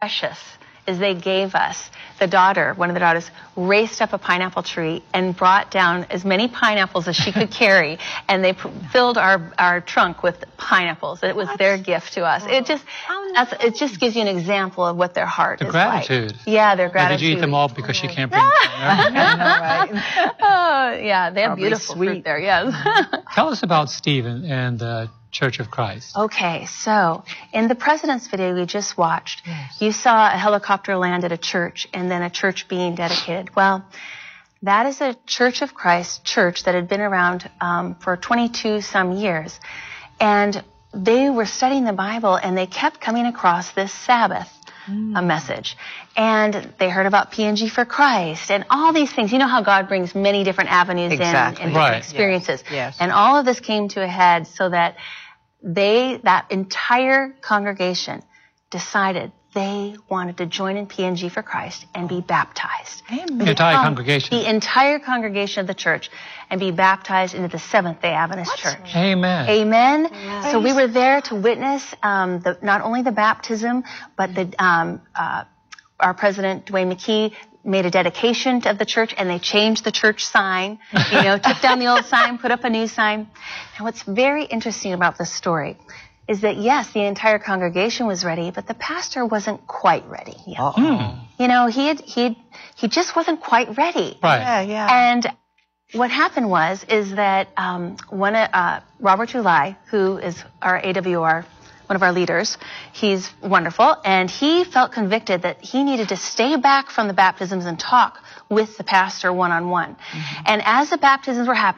precious is they gave us, one of the daughters, raced up a pineapple tree and brought down as many pineapples as she could carry, and they filled our trunk with pineapples. It was their gift to us. It just gives you an example of what their heart is gratitude. Like. Yeah, their gratitude. Did you eat them all because she can't bring them there? Oh, yeah, they have beautiful fruit there, yes. Tell us about Stephen and the Church of Christ. Okay, so in the President's video we just watched, you saw a helicopter land at a church and then a church being dedicated. Well, that is a Church of Christ church that had been around for 22 some years. And they were studying the Bible and they kept coming across this Sabbath message. And they heard about P&G for Christ and all these things. You know how God brings many different avenues in and different experiences. Yes. And all of this came to a head so that that entire congregation decided they wanted to join in P&G for Christ and be baptized. Amen. The entire congregation. The entire congregation of the church and be baptized into the Seventh-day Adventist Church. Amen. Amen. Yeah. So we were there to witness not only the baptism, but our president, Dwayne McKee, made a dedication of the church, and they changed the church sign, took down the old sign, put up a new sign. And what's very interesting about this story is that, yes, the entire congregation was ready, but the pastor wasn't quite ready yet. He just wasn't quite ready. Right. Yeah. And what happened is that Robert Julai, who is our AWR, one of our leaders, he's wonderful, and he felt convicted that he needed to stay back from the baptisms and talk with the pastor one-on-one. And as the baptisms were happening,